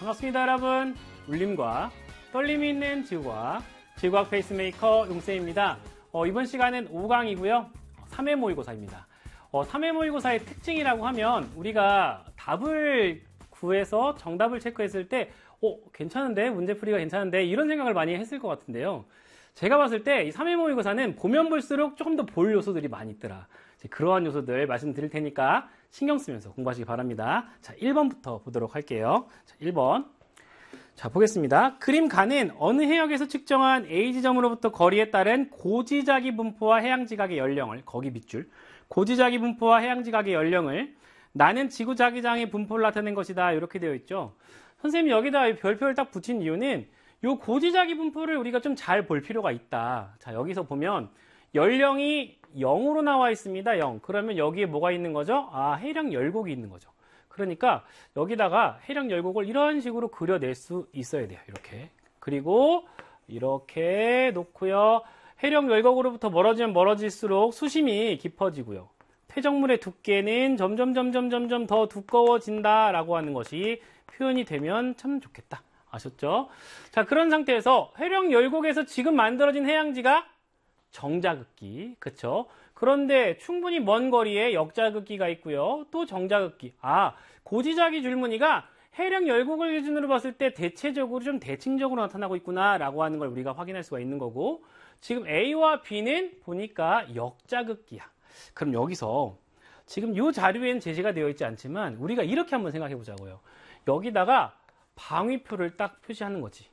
반갑습니다, 여러분. 울림과 떨림이 있는 지구과학, 지구과학 페이스메이커 용쌤입니다. 이번 시간은 5강이고요. 3회 모의고사입니다. 3회 모의고사의 특징이라고 하면 우리가 답을 구해서 정답을 체크했을 때 괜찮은데? 문제풀이가 괜찮은데? 이런 생각을 많이 했을 것 같은데요. 제가 봤을 때 이 3회 모의고사는 보면 볼수록 조금 더 볼 요소들이 많이 있더라. 그러한 요소들 말씀드릴 테니까 신경 쓰면서 공부하시기 바랍니다. 자, 1번부터 보도록 할게요. 자, 1번. 자, 보겠습니다. 그림 가는 어느 해역에서 측정한 A 지점으로부터 거리에 따른 고지자기 분포와 해양지각의 연령을, 거기 밑줄, 고지자기 분포와 해양지각의 연령을 나는 지구 자기장의 분포를 나타낸 것이다. 이렇게 되어 있죠. 선생님이 여기다 별표를 딱 붙인 이유는 이 고지자기 분포를 우리가 좀 잘 볼 필요가 있다. 자, 여기서 보면 연령이 0으로 나와 있습니다. 0. 그러면 여기에 뭐가 있는 거죠? 해량 열곡이 있는 거죠. 그러니까 여기다가 해량 열곡을 이런 식으로 그려낼 수 있어야 돼요. 이렇게. 그리고 이렇게 놓고요. 해량 열곡으로부터 멀어지면 멀어질수록 수심이 깊어지고요. 퇴적물의 두께는 점점 더 두꺼워진다라고 하는 것이 표현이 되면 참 좋겠다. 아셨죠? 자, 그런 상태에서 해령 열곡에서 지금 만들어진 해양지가 정자극기, 그쵸? 그런데 충분히 먼 거리에 역자극기가 있고요. 또 정자극기. 고지자기 줄무늬가 해령 열곡을 기준으로 봤을 때 대체적으로 좀 대칭적으로 나타나고 있구나 라고 하는 걸 우리가 확인할 수가 있는 거고, 지금 A와 B는 보니까 역자극기야. 그럼 여기서 지금 이 자료에는 제시가 되어 있지 않지만 우리가 이렇게 한번 생각해 보자고요. 여기다가 방위표를 딱 표시하는 거지.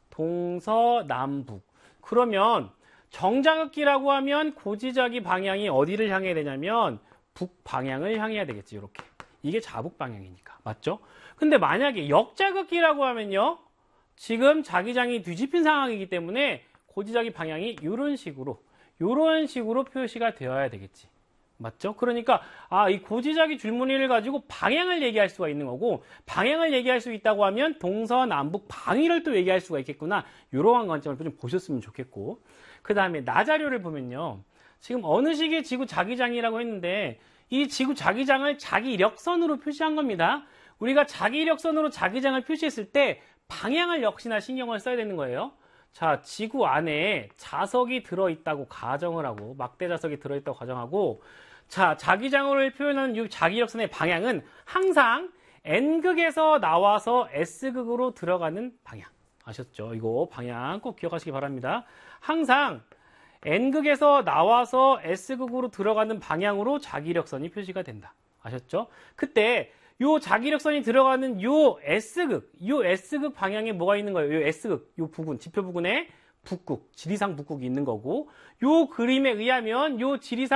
동서남북. 그러면 정자극기라고 하면 고지자기 방향이 어디를 향해야 되냐면 북방향을 향해야 되겠지. 이렇게. 이게 자북 방향이니까. 맞죠? 근데 만약에 역자극기라고 하면요. 지금 자기장이 뒤집힌 상황이기 때문에 고지자기 방향이 이런 식으로 표시가 되어야 되겠지. 맞죠? 그러니까 이 고지자기 줄무늬를 가지고 방향을 얘기할 수가 있는 거고, 방향을 얘기할 수 있다고 하면 동서남북 방위를 또 얘기할 수가 있겠구나. 이러한 관점을 좀 보셨으면 좋겠고, 그 다음에 나 자료를 보면요. 지금 어느 시기의 지구 자기장이라고 했는데 이 지구 자기장을 자기 이력선으로 표시한 겁니다. 우리가 자기 이력선으로 자기장을 표시했을 때 방향을 역시나 신경을 써야 되는 거예요. 자, 지구 안에 자석이 들어있다고 가정을 하고, 막대 자석이 들어있다고 가정하고, 자, 자기장을 표현하는 이 자기 이력선의 방향은 항상 N극에서 나와서 S극으로 들어가는 방향. 아셨죠? 이거 방향 꼭 기억하시기 바랍니다. 항상 N극에서 나와서 S극으로 들어가는 방향으로 자기 이력선이 표시가 된다. 아셨죠? 그때 요 자기 이력선이 들어가는 요 S극 방향에 뭐가 있는 거예요? 요 S극, 요 부근, 지표 부근에 북극, 지리상 북극이 있는 거고, 요 그림에 의하면 요 지리상